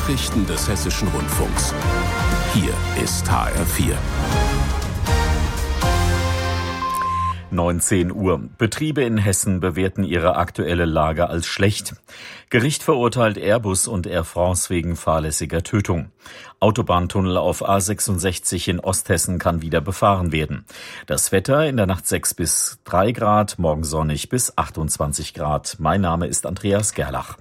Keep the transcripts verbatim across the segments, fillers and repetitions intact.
Nachrichten des Hessischen Rundfunks. Hier ist H R vier. neunzehn Uhr. Betriebe in Hessen bewerten ihre aktuelle Lage als schlecht. Gericht verurteilt Airbus und Air France wegen fahrlässiger Tötung. Autobahntunnel auf A sechsundsechzig in Osthessen kann wieder befahren werden. Das Wetter in der Nacht sechs bis drei Grad, morgen sonnig bis achtundzwanzig Grad. Mein Name ist Andreas Gerlach.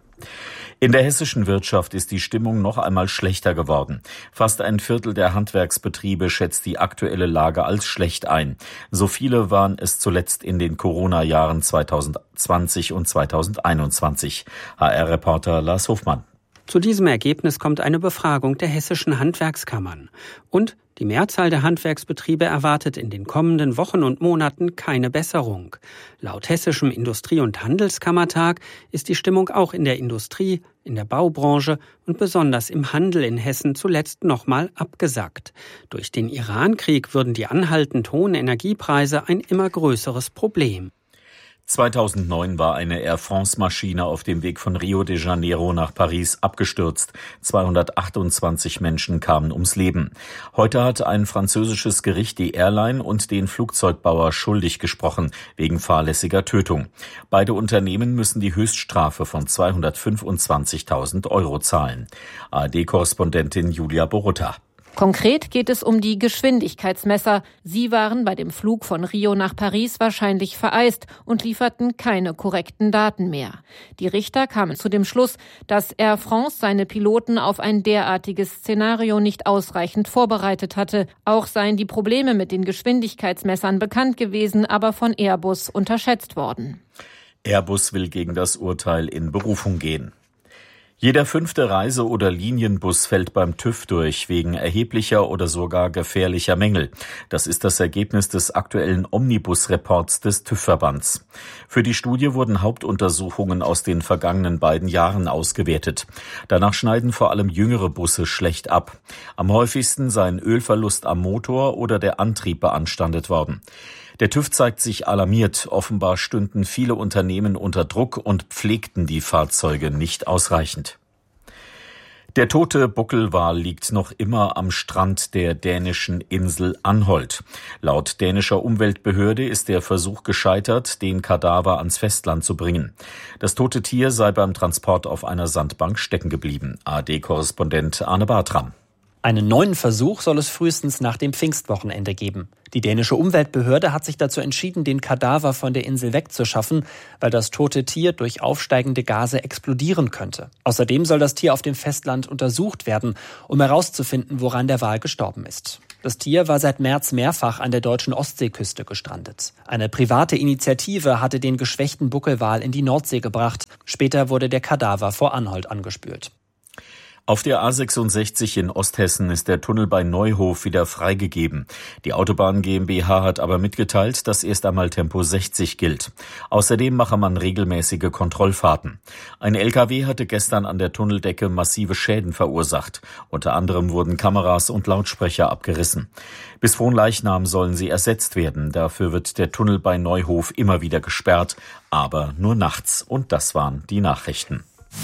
In der hessischen Wirtschaft ist die Stimmung noch einmal schlechter geworden. Fast ein Viertel der Handwerksbetriebe schätzt die aktuelle Lage als schlecht ein. So viele waren es zuletzt in den Corona-Jahren zweitausendzwanzig und zweitausendeinundzwanzig. H R-Reporter Lars Hofmann. Zu diesem Ergebnis kommt eine Befragung der hessischen Handwerkskammern. Und die Mehrzahl der Handwerksbetriebe erwartet in den kommenden Wochen und Monaten keine Besserung. Laut Hessischem Industrie- und Handelskammertag ist die Stimmung auch in der Industrie, in der Baubranche und besonders im Handel in Hessen zuletzt nochmal abgesackt. Durch den Iran-Krieg würden die anhaltend hohen Energiepreise ein immer größeres Problem. zweitausendneun war eine Air France-Maschine auf dem Weg von Rio de Janeiro nach Paris abgestürzt. zweihundertachtundzwanzig Menschen kamen ums Leben. Heute hat ein französisches Gericht die Airline und den Flugzeugbauer schuldig gesprochen wegen fahrlässiger Tötung. Beide Unternehmen müssen die Höchststrafe von zweihundertfünfundzwanzigtausend Euro zahlen. A R D-Korrespondentin Julia Borutta. Konkret geht es um die Geschwindigkeitsmesser. Sie waren bei dem Flug von Rio nach Paris wahrscheinlich vereist und lieferten keine korrekten Daten mehr. Die Richter kamen zu dem Schluss, dass Air France seine Piloten auf ein derartiges Szenario nicht ausreichend vorbereitet hatte. Auch seien die Probleme mit den Geschwindigkeitsmessern bekannt gewesen, aber von Airbus unterschätzt worden. Airbus will gegen das Urteil in Berufung gehen. Jeder fünfte Reise- oder Linienbus fällt beim TÜV durch, wegen erheblicher oder sogar gefährlicher Mängel. Das ist das Ergebnis des aktuellen Omnibus-Reports des TÜV-Verbands. Für die Studie wurden Hauptuntersuchungen aus den vergangenen beiden Jahren ausgewertet. Danach schneiden vor allem jüngere Busse schlecht ab. Am häufigsten seien Ölverlust am Motor oder der Antrieb beanstandet worden. Der TÜV zeigt sich alarmiert. Offenbar stünden viele Unternehmen unter Druck und pflegten die Fahrzeuge nicht ausreichend. Der tote Buckelwal liegt noch immer am Strand der dänischen Insel Anholt. Laut dänischer Umweltbehörde ist der Versuch gescheitert, den Kadaver ans Festland zu bringen. Das tote Tier sei beim Transport auf einer Sandbank stecken geblieben. A R D-Korrespondent Arne Bartram. Einen neuen Versuch soll es frühestens nach dem Pfingstwochenende geben. Die dänische Umweltbehörde hat sich dazu entschieden, den Kadaver von der Insel wegzuschaffen, weil das tote Tier durch aufsteigende Gase explodieren könnte. Außerdem soll das Tier auf dem Festland untersucht werden, um herauszufinden, woran der Wal gestorben ist. Das Tier war seit März mehrfach an der deutschen Ostseeküste gestrandet. Eine private Initiative hatte den geschwächten Buckelwal in die Nordsee gebracht. Später wurde der Kadaver vor Anholt angespült. Auf der A sechsundsechzig in Osthessen ist der Tunnel bei Neuhof wieder freigegeben. Die Autobahn GmbH hat aber mitgeteilt, dass erst einmal Tempo sechzig gilt. Außerdem mache man regelmäßige Kontrollfahrten. Ein L K W hatte gestern an der Tunneldecke massive Schäden verursacht. Unter anderem wurden Kameras und Lautsprecher abgerissen. Bis Fronleichnam sollen sie ersetzt werden. Dafür wird der Tunnel bei Neuhof immer wieder gesperrt, aber nur nachts. Und das waren die Nachrichten.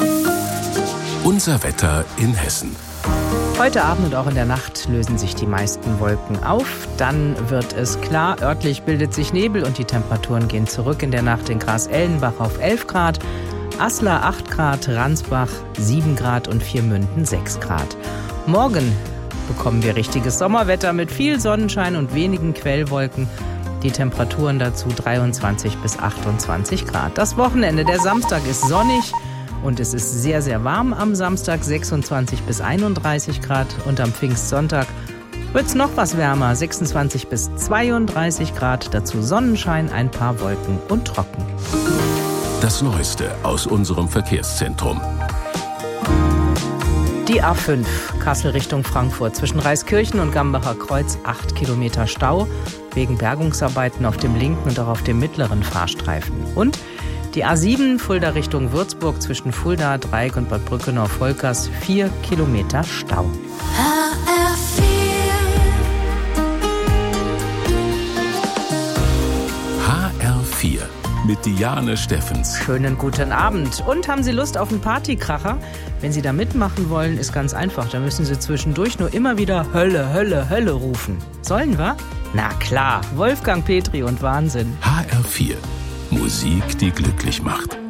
Unser Wetter in Hessen. Heute Abend und auch in der Nacht lösen sich die meisten Wolken auf. Dann wird es klar, örtlich bildet sich Nebel und die Temperaturen gehen zurück. In der Nacht in Gras-Ellenbach auf elf Grad, Aslar acht Grad, Ransbach sieben Grad und Viermünden sechs Grad. Morgen bekommen wir richtiges Sommerwetter mit viel Sonnenschein und wenigen Quellwolken. Die Temperaturen dazu dreiundzwanzig bis achtundzwanzig Grad. Das Wochenende, der Samstag, ist sonnig. Und es ist sehr, sehr warm am Samstag, sechsundzwanzig bis einunddreißig Grad. Und am Pfingstsonntag wird es noch was wärmer, sechsundzwanzig bis zweiunddreißig Grad. Dazu Sonnenschein, ein paar Wolken und trocken. Das Neueste aus unserem Verkehrszentrum. Die A fünf, Kassel Richtung Frankfurt, zwischen Reiskirchen und Gambacher Kreuz, acht Kilometer Stau, wegen Bergungsarbeiten auf dem linken und auch auf dem mittleren Fahrstreifen. Und die A sieben, Fulda Richtung Würzburg, zwischen Fulda, Dreieck und Bad Brückenau-Volkers, vier Kilometer Stau. H R vier. H R vier. mit Diane Steffens. Schönen guten Abend. Und haben Sie Lust auf einen Partykracher? Wenn Sie da mitmachen wollen, ist ganz einfach. Da müssen Sie zwischendurch nur immer wieder Hölle, Hölle, Hölle rufen. Sollen wir? Na klar, Wolfgang Petri und Wahnsinn. H R vier. Musik, die glücklich macht.